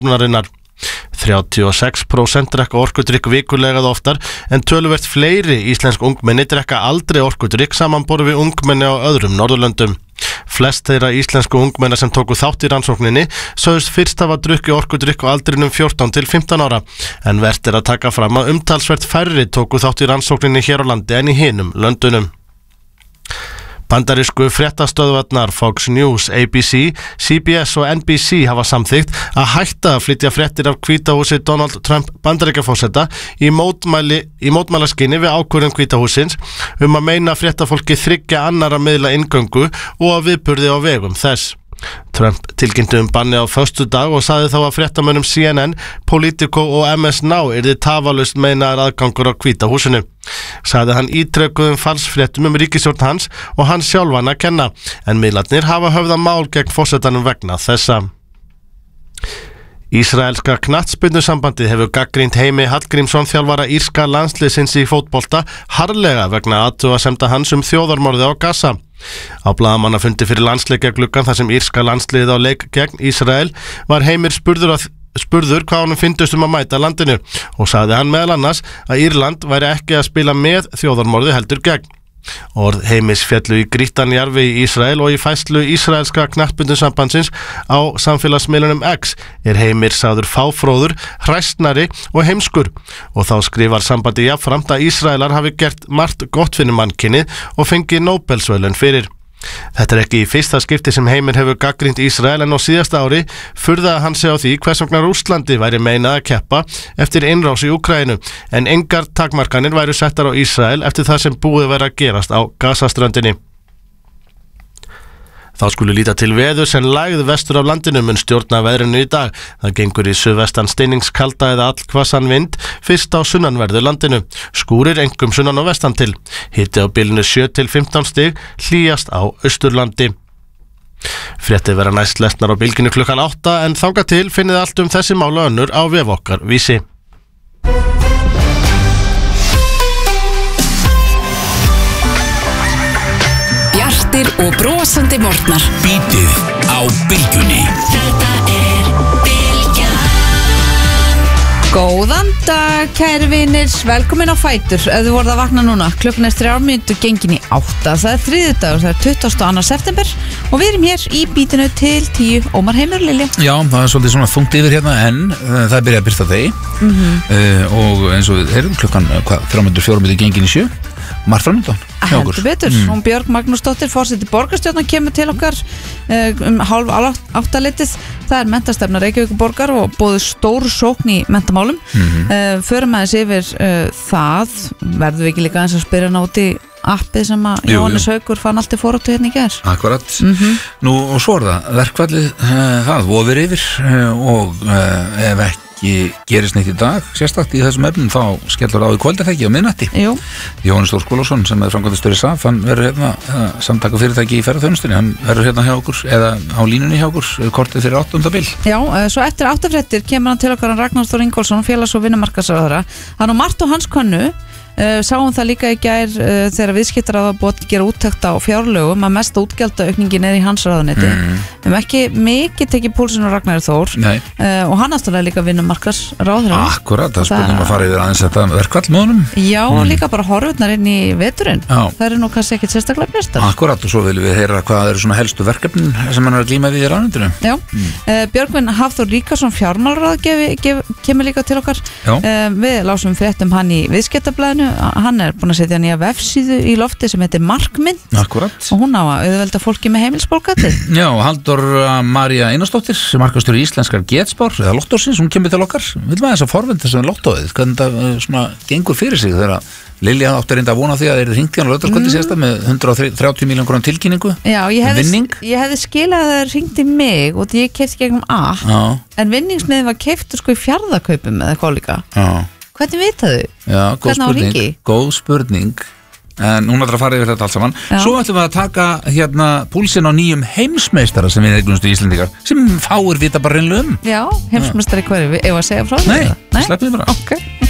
stofnunarinnar. 36% drekka orkudrykk vikulega eða oftar, en töluvert fleiri íslensk ungmenni drekka aldrei orkudrykk samanborið við ungmenni á öðrum Norðurlöndum. Flest þeirra íslensku ungmenna sem tóku þátt í rannsókninni sögðust fyrst hafa drukkið orkudrykk á aldrinum 14 til 15 ára, en vert að taka fram að umtalsvert færri tóku þátt í rannsókninni hér á landi en í hinum löndunum. Bandarísku fréttastöðvarnar Fox News, ABC, CBS og NBC hafa samþykkt að hætta að flytja fréttir af hvítahúsi Donald Trump Bandaríkjaforseta í mótmælaskyni við ákvörðun hvítahússins að meina fréttafólki 3 annarra miðla inngöngu og að viðburði á vegum þess. Trump tilkynnti banni á föstudag og sagði þá að fréttamönnum CNN, Politico og MS Now yrði tafarlaust meinaður aðgangur á hvítahúsinu. Sagði hann ítrekkuðum falsfréttum ríkisstjórn hans og hann sjálfan að kenna, en miðlarnir hafa höfðað mál gegn forsetanum vegna þessa. Ísraelska knattspyrnusambandið hefur gagnrýnt Heimi Hallgrímsson þjálfara írska landsliðsins í fótbolta harðlega vegna athugasemda hans þjóðarmorðið á Gaza. Á blaðamannafundi fyrir landsleikjagluggan þar sem írska landsliðið á leik gegn Ísrael var Heimir spurður hvað honum fyndist að mæta landinu og sagði hann meðal annars að Írland væri ekki að spila með þjóðarmorði heldur gegn. Orð Heimis féllu í grýttan jarfi í Ísrael og í færslu ísraelska knattspyrnusambandsins á samfélagsmiðlunum X Heimir sagður fáfróður, hræstnari og heimskur og þá skrifar sambandi jafnframt að Ísraelar hafi gert margt gott fyrir mannkynið og fengið Nóbelsverðlaun fyrir. Þetta ekki í fyrsta skipti sem Heimir hefur gagnrýnt Ísrael, en á síðasta ári furðaði hann sig á því hvers vegna Rússlandi væri meinað að keppa eftir innrás í Úkraínu, en engar takmarkanir væru settar á Ísrael eftir það sem búið væri að gerast á Gazaströndinni. Þá skulu líta til veðurs en lægð vestur af landinu mun stjórna veðrinu í dag. Það gengur í suðvestan stinningskalda eða allhvassan vind fyrst á sunnanverðu landinu. Skúrir einkum sunnan og vestan til. Hiti á bilinu 7 til 15 stig, hlýjast á Austurlandi. Fréttir vera næst lesnar á bylginu klukkan 8, en þangað til finnið allt þessi mál og önnur á vef okkar Vísi. Og brosandi morgnar. Bítið á bylgjunni. Þetta Bylgjan. Góðan dag, kæri vinir, velkomin á Fætur. Ef þið voruð að vakna núna, klukkan 3 mínútur gengin í 8. Það þriðjudagur, það 22. september og við erum hér í bítinu til 10. Ómar Heimir, Lilja. Já, það svolítið svona þungt yfir hérna, en það byrja að byrsta þegi og eins og við heyrðum klukkan 3 mínútur gengin í 7. Margt framöndan. Heldur betur. Hún Björg Magnúsdóttir, forseti borgarstjórnar, kemur til okkar 7:30. Það menntastefna Reykjavíkurborgar og boðið stór sókn í mentamálum. Förum aðeins yfir það. Verðum við ekki líka aðeins að spyrja nátt í appið sem að Jóhannes Haukur fann allt í foráttu hérna í gær. Akkurat. Nú og svo það, verkfallið það vofir yfir og ef ekki gerist neitt í dag, sérstakt í þessum efnum, þá skellur á í kvöldarþekki á miðnætti. Jóhannes Þór Skúlason, sem framkvæmdastjóri SAF, hann verður hérna samtaka fyrirtæki í ferðaþjónustunni, hann verður hérna hjá okkur eða á línunni hjá okkur, kortið fyrir 8. bil. Já, svo eftir 8 fréttir kemur hann til okkar Ragnar Þór Ingólfsson, félags- og vinnumarkaðsráðherra. Hann og margt á hans könnu. Sáum það líka í gær þegar viðskiptaráð var búið að gera úttekt á fjárlögum að mesta útgjaldaaukningin í hans ráðuneyti. Ekki mikið tekið púlsinn á Ragnari Þór og hann aðstæðlega líka vinnumarkaðsráðherra. Akkurat, það spurning að fara yfir aðeins þetta verkfall með honum. Já, líka bara horfurnar inn í veturinn. Það eru nú kannski ekkit sérstaklega brestar. Akkurat, og svo viljum við heyra hvað eru svona helstu verkefnin sem hann er að glíma við í ráðuneytinu. Já, Björgvin Hafþór Ríkarsson fjármálaráðgjafi kemur líka til okkar. Við lásum fréttum hann í Viðskiptablaðinu. Hann er búin að setja nýja vefsíðu í lofti sem heitir Markmynd. Akkurat. Og hún á að auðvelda fólki með heimilsbókatið. Já, Halldór María Einarsdóttir, sem markastjóri íslenskar getspár eða lottósins, hún kemur til okkar. Vil maður þess að forvenda sem lottóið, hvernig það svona gengur fyrir sig þegar Lilja átti reynda að vona því að þeir eru hringt í hann á lögdagskvöldi síðasta með 130 milljón króna tilkynningu. Já, ég hefði skilað að þeir hringt í mig og ég keypti gegnum app, en vinningsmiðin var keyptur sko í Fjarðarkaupum eða hvað líka. Hvernig vitaðu? Já, góð spurning. En núna þarf að fara yfir þetta allt saman. Svo ætlum við að taka hérna púlsinn á nýjum heimsmeistara sem við eignumstu Íslendingar, sem fáir vita bara reynlega um. Já, heimsmeistari hverju, ef að segja frá það? Nei, sleppum við bara.